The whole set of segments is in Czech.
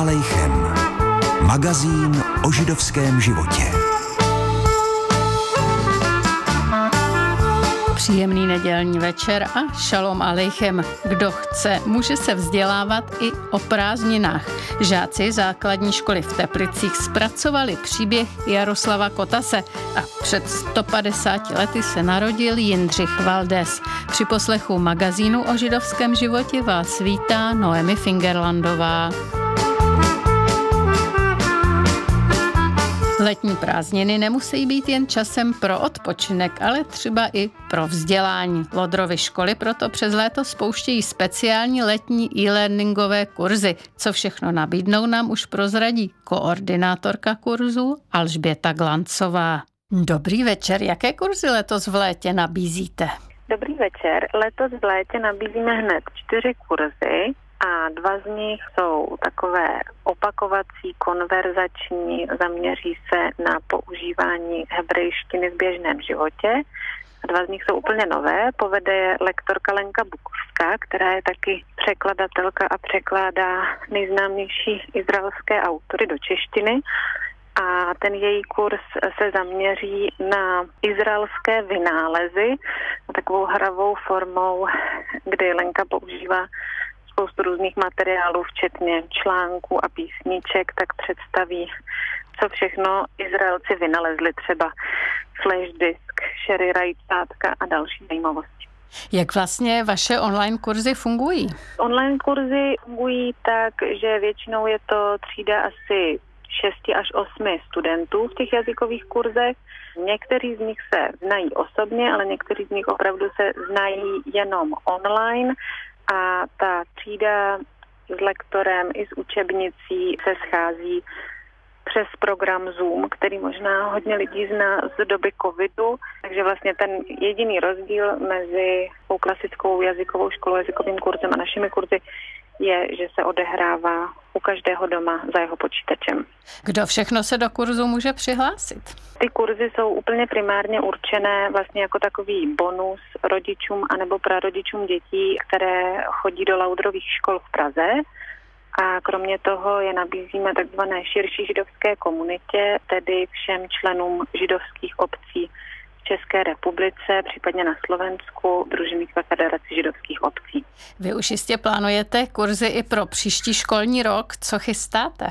Aleichem. Magazín o židovském životě. Příjemný nedělní večer a šalom aleichem. Kdo chce, může se vzdělávat i o prázdninách. Žáci základní školy v Teplicích zpracovali příběh Jaroslava Kotase a před 150 lety se narodil Jindřich Valdez. Při poslechu magazínu o židovském životě vás vítá Noemi Fingerlandová. Letní prázdniny nemusí být jen časem pro odpočinek, ale třeba i pro vzdělání. Lodrovy školy proto přes léto spouštějí speciální letní e-learningové kurzy. Co všechno nabídnou, nám už prozradí koordinátorka kurzu Alžběta Glancová. Dobrý večer, jaké kurzy letos v létě nabízíte? Dobrý večer, letos v létě nabízíme hned 4 kurzy. A 2 z nich jsou takové opakovací, konverzační, zaměří se na používání hebrejštiny v běžném životě. A 2 z nich jsou úplně nové, povede je lektorka Lenka Bukovská, která je taky překladatelka a překládá nejznámější izraelské autory do češtiny. A ten její kurz se zaměří na izraelské vynálezy, takovou hravou formou, kdy Lenka používá spoustu různých materiálů, včetně článků a písniček, tak představí, co všechno Izraelci vynalezli, třeba flash disk, sherry rajtátka a další zajímavosti. Jak vlastně vaše online kurzy fungují? Online kurzy fungují tak, že většinou je to třída asi 6 až 8 studentů v těch jazykových kurzech. Někteří z nich se znají osobně, ale někteří z nich opravdu se znají jenom online. A ta třída s lektorem i s učebnicí se schází přes program Zoom, který možná hodně lidí zná z doby covidu. Takže vlastně ten jediný rozdíl mezi tou klasickou jazykovou školou, jazykovým kurzem a našimi kurzy je, že se odehrává u každého doma za jeho počítačem. Kdo všechno se do kurzu může přihlásit? Ty kurzy jsou úplně primárně určené vlastně jako takový bonus rodičům anebo prarodičům dětí, které chodí do Laudrových škol v Praze. A kromě toho je nabízíme takzvané širší židovské komunitě, tedy všem členům židovských obcí v České republice, případně na Slovensku, Družinných ve Federaci židovských obcí. Vy už jistě plánujete kurzy i pro příští školní rok. Co chystáte?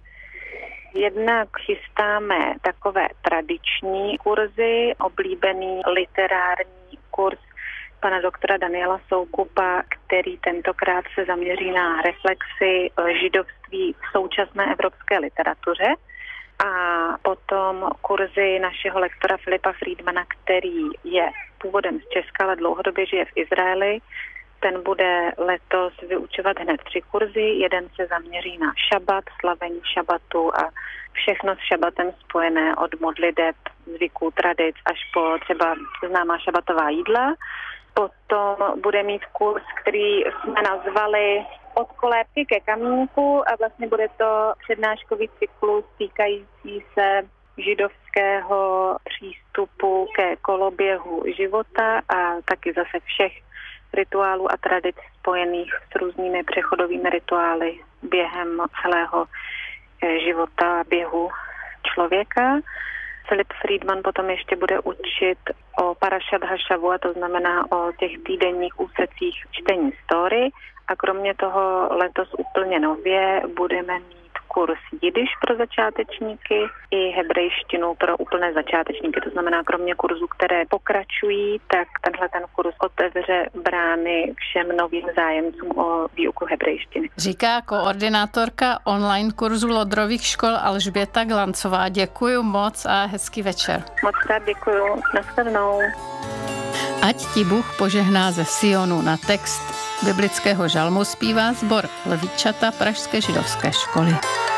Jednak chystáme takové tradiční kurzy, oblíbený literární kurz pana doktora Daniela Soukupa, který tentokrát se zaměří na reflexi židovství v současné evropské literatuře. A potom kurzy našeho lektora Filipa Friedmana, který je původem z Česka, ale dlouhodobě žije v Izraeli. Ten bude letos vyučovat hned 3 kurzy. Jeden se zaměří na šabat, slavení šabatu a všechno s šabatem spojené od modliteb, zvyků, tradic až po třeba známá šabatová jídla. Potom bude mít kurz, který jsme nazvali Od kolébky ke kamínku a vlastně bude to přednáškový cyklus týkající se židovského přístupu ke koloběhu života a taky zase všech rituálů a tradic spojených s různými přechodovými rituály během celého života, běhu člověka. Filip Friedman potom ještě bude učit o Parashat HaShavua, to znamená o těch týdenních úsecích čtení story. A kromě toho letos úplně nově budeme mít kurz jidiš pro začátečníky i hebrejštinu pro úplné začátečníky. To znamená, kromě kurzů, které pokračují, tak tenhle ten kurz otevře brány všem novým zájemcům o výuku hebrejštiny. Říká koordinátorka online kurzu Lodrových škol Alžběta Glancová. Děkuju moc a hezký večer. Moc krát děkuju. Nashledanou. Ať ti Bůh požehná ze Sionu. Na text biblického žalmu zpívá sbor Lvíčata Pražské židovské školy.